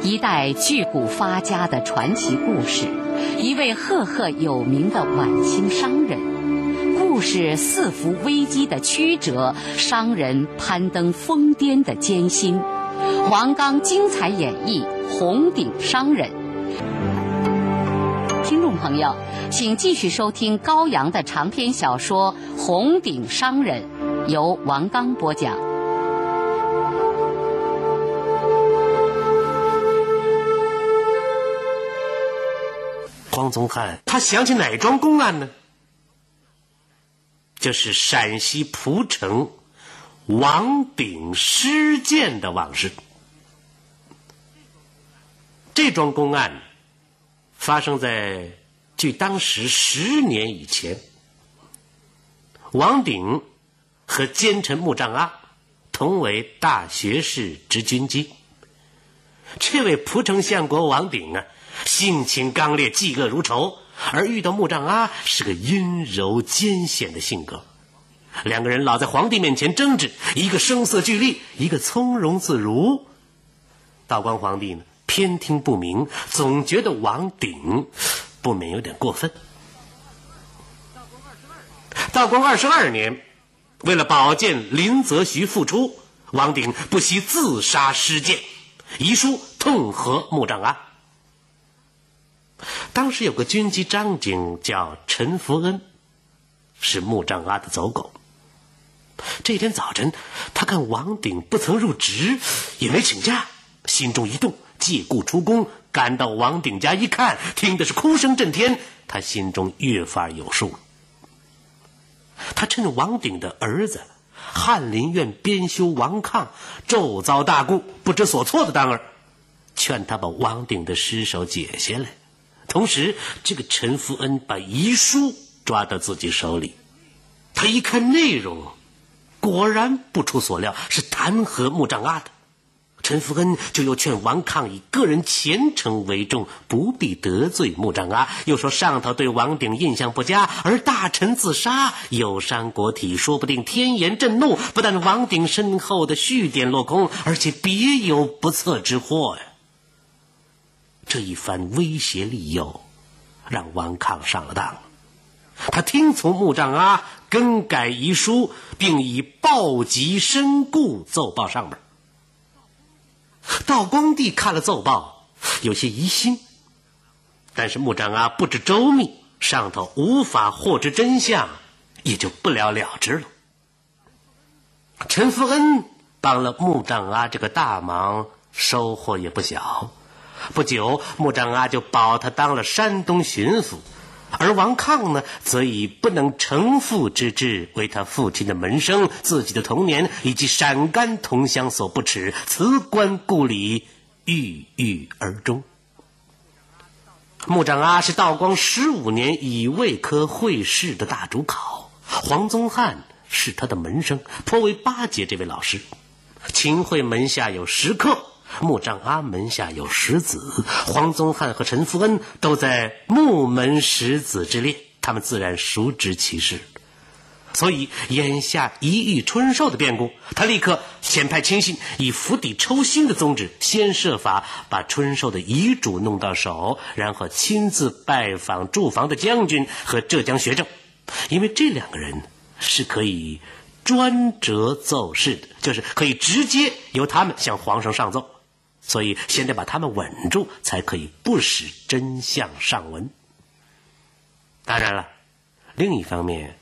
一代巨贾发家的传奇故事，一位赫赫有名的晚清商人，故事四伏危机的曲折，商人攀登疯癫的艰辛。王刚精彩演绎《红顶商人》。听众朋友，请继续收听高阳的长篇小说《红顶商人》，由王刚播讲。 黄宗汉他想起哪桩公案呢？就是陕西蒲城王鼎失剑的往事。这桩公案发生在距当时10年以前。王鼎和奸臣穆丈阿同为大学士执军机。这位蒲城相国王鼎啊，性情刚烈，嫉恶如仇，而遇到穆丈阿是个阴柔艰险的性格。两个人老在皇帝面前争执，一个声色俱厉，一个从容自如。道光皇帝呢，偏听不明，总觉得王鼎不免有点过分。道光22年，为了保荐林则徐复出，王鼎不惜自杀失剑，遗书痛和穆丈阿。当时有个军机张警叫陈福恩，是穆丈阿的走狗。这天早晨，他看王鼎不曾入职，也没请假，心中一动，借故出宫，赶到王鼎家一看，听的是哭声震天，他心中越发有数。他趁王鼎的儿子翰林院编修王抗骤遭大故，不知所措的当儿，劝他把王鼎的尸首解下来。同时，这个陈福恩把遗书抓到自己手里，他一看内容，果然不出所料，是弹劾穆丈阿的。陈福恩就又劝王抗以个人前程为重，不必得罪穆丈阿，又说上头对王鼎印象不佳，而大臣自杀有伤国体，说不定天颜震怒，不但王鼎身后的续典落空，而且别有不测之祸呀。这一番威胁利诱让王抗上了当，他听从穆丈阿更改遗书，并以暴疾身故奏报上面。道光帝看了奏报，有些疑心，但是穆丈阿不知周密，上头无法获知真相，也就不了了之了。陈福恩帮了穆丈阿这个大忙，收获也不小。不久，穆丈阿就保他当了山东巡抚，而王抗呢，则以不能承父之志为他父亲的门生，自己的童年以及陕甘同乡所不耻，辞官故里，郁郁而终。穆丈阿是道光15年乙未科会试的大主考，黄宗汉是他的门生，颇为巴结这位老师。秦桧门下有10客，穆丈阿门下有10子，黄宗汉和陈福恩都在穆门10子之列，他们自然熟知其事。所以眼下一遇春寿的变故，他立刻先派亲信以釜底抽薪的宗旨，先设法把春寿的遗嘱弄到手，然后亲自拜访驻防的将军和浙江学政，因为这2个人是可以专折奏事的，就是可以直接由他们向皇上上奏，所以先得把他们稳住，才可以不使真相上闻。当然了，另一方面，